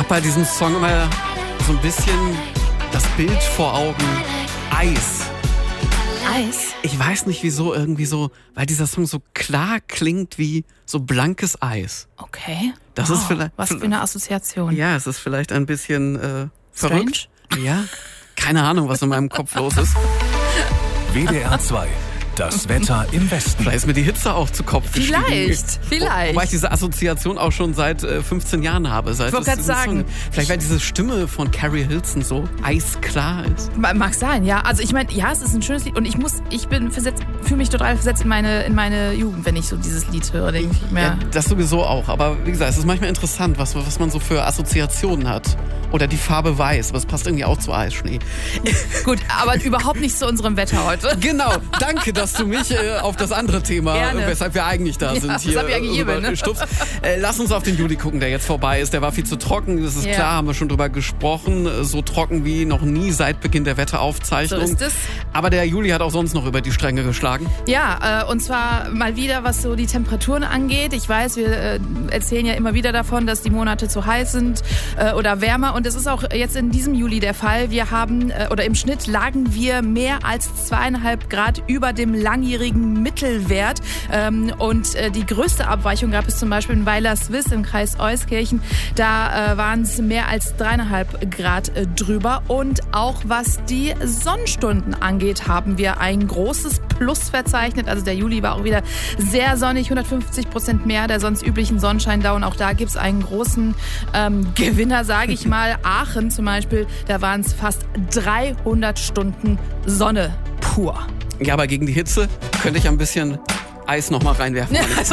bei diesem Song immer so ein bisschen das Bild vor Augen. Eis. Eis? Ich weiß nicht wieso, irgendwie so, weil dieser Song so klar klingt wie so blankes Eis. Okay. Das ist vielleicht, was für eine Assoziation. Ja, es ist vielleicht ein bisschen verrückt. Strange? Ja, keine Ahnung, was in meinem Kopf los ist. WDR 2. Das Wetter im Westen. Vielleicht ist mir die Hitze auch zu Kopf gestiegen. Vielleicht. Wobei ich diese Assoziation auch schon seit 15 Jahren habe. Ich wollte gerade sagen. Vielleicht weil diese Stimme von Carrie Hilson so eisklar ist. Mag sein, ja. Also ich meine, ja, es ist ein schönes Lied und ich fühle mich total versetzt in meine Jugend, wenn ich so dieses Lied höre, denke ich mir. Ja, das sowieso auch. Aber wie gesagt, es ist manchmal interessant, was man so für Assoziationen hat. Oder die Farbe weiß, aber es passt irgendwie auch zu Eisschnee. Gut, aber überhaupt nicht zu unserem Wetter heute. Genau, danke, dass du mich auf das andere Thema, weshalb wir eigentlich da sind, hier stupst. Lass uns auf den Juli gucken, der jetzt vorbei ist. Der war viel zu trocken, das ist klar, haben wir schon drüber gesprochen. So trocken wie noch nie seit Beginn der Wetteraufzeichnung. So ist es. Aber der Juli hat auch sonst noch über die Stränge geschlagen. Ja, und zwar mal wieder, was so die Temperaturen angeht. Ich weiß, wir erzählen ja immer wieder davon, dass die Monate zu heiß sind oder wärmer. Und das ist auch jetzt in diesem Juli der Fall. Wir haben, oder im Schnitt lagen wir mehr als 2,5 Grad über dem langjährigen Mittelwert. Und die größte Abweichung gab es zum Beispiel in Weilerswiss im Kreis Euskirchen. Da waren es mehr als 3,5 Grad drüber. Und auch was die Sonnenstunden angeht, haben wir ein großes Plus verzeichnet. Also der Juli war auch wieder sehr sonnig, 150% mehr der sonst üblichen Sonnenscheindauer. Auch da gibt es einen großen Gewinner, sage ich mal. Aachen zum Beispiel, da waren es fast 300 Stunden Sonne pur. Ja, aber gegen die Hitze könnte ich ein bisschen Eis noch mal reinwerfen.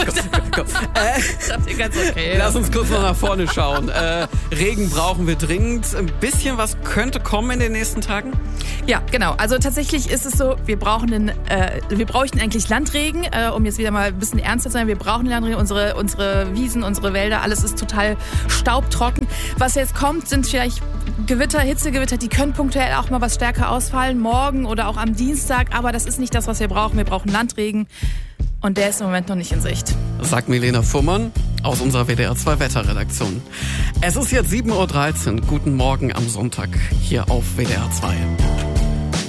Lass uns kurz noch nach vorne schauen. Regen brauchen wir dringend. Ein bisschen was könnte kommen in den nächsten Tagen? Ja, genau. Also tatsächlich ist es so, wir bräuchten eigentlich Landregen, um jetzt wieder mal ein bisschen ernster zu sein. Wir brauchen Landregen, unsere Wiesen, unsere Wälder, alles ist total staubtrocken. Was jetzt kommt, sind vielleicht Gewitter, Hitzegewitter, die können punktuell auch mal was stärker ausfallen, morgen oder auch am Dienstag. Aber das ist nicht das, was wir brauchen. Wir brauchen Landregen. Und der ist im Moment noch nicht in Sicht. Sagt Milena Fuhrmann aus unserer WDR 2 Wetterredaktion. Es ist jetzt 7.13 Uhr. Guten Morgen am Sonntag hier auf WDR 2.